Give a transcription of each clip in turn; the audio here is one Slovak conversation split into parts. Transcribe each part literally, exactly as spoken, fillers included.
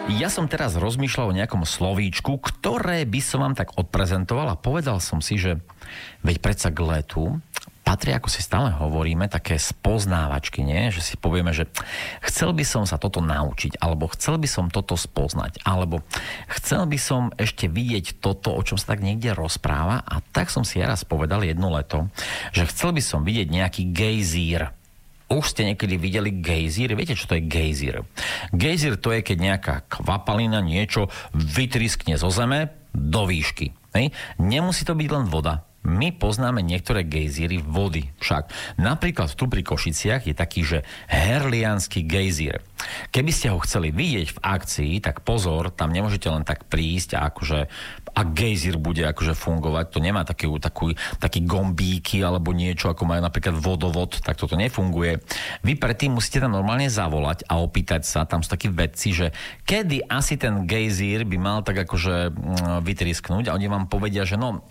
Ja som teraz rozmýšľal o nejakom slovíčku, ktoré by som vám tak odprezentoval a povedal som si, že veď predsa k letu patrí, ako si stále hovoríme, také spoznávačky, nie? Že si povieme, že chcel by som sa toto naučiť, alebo chcel by som toto spoznať, alebo chcel by som ešte vidieť toto, o čom sa tak niekde rozpráva, a tak som si ja raz povedal jedno leto, že chcel by som vidieť nejaký gejzír. Už ste niekedy videli gejzír? Viete, čo to je gejzír? Gejzír to je, keď nejaká kvapalina niečo vytriskne zo zeme do výšky. Hej? Nemusí to byť len voda. My poznáme niektoré gejzíry vody však. Napríklad tu pri Košiciach je taký, že herliánsky gejzír. Keby ste ho chceli vidieť v akcii, tak pozor, tam nemôžete len tak prísť a akože ak gejzír bude akože fungovať, to nemá taký, taký, taký gombíky alebo niečo, ako majú napríklad vodovod, tak toto nefunguje. Vy predtým musíte tam normálne zavolať a opýtať sa, tam sú takí vedci, že kedy asi ten gejzír by mal tak akože vytrisknúť, a oni vám povedia, že no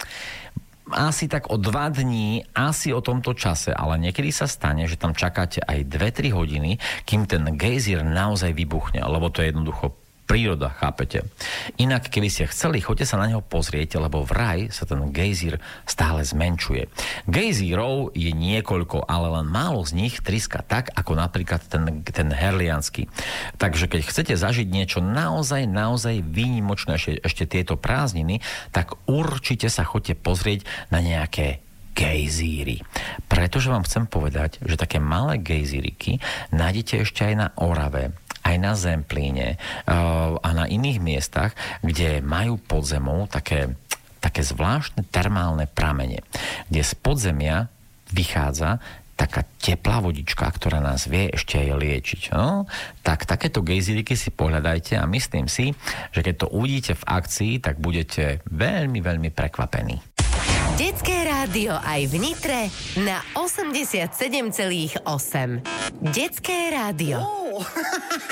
asi tak o dva dní, asi o tomto čase, ale niekedy sa stane, že tam čakáte aj dve tri hodiny, kým ten gejzír naozaj vybuchne, lebo to je jednoducho príroda, chápete? Inak, keby ste chceli, choďte sa na neho pozrieť, lebo vraj sa ten gejzír stále zmenšuje. Gejzírov je niekoľko, ale len málo z nich tryska tak, ako napríklad ten, ten herliansky. Takže keď chcete zažiť niečo naozaj, naozaj výnimočné ešte, ešte tieto prázdniny, tak určite sa choďte pozrieť na nejaké gejzíry. Pretože vám chcem povedať, že také malé gejzíriky nájdete ešte aj na Orave, aj na Zemplíne uh, a na iných miestach, kde majú pod zemou také, také zvláštne termálne pramene, kde z podzemia vychádza taká teplá vodička, ktorá nás vie ešte aj liečiť. No? Tak takéto gejzíriky si pohľadajte a myslím si, že keď to uvidíte v akcii, tak budete veľmi, veľmi prekvapení. Detské rádio aj v Nitre na osemdesiatsedem celá osem. Detské rádio. Oh.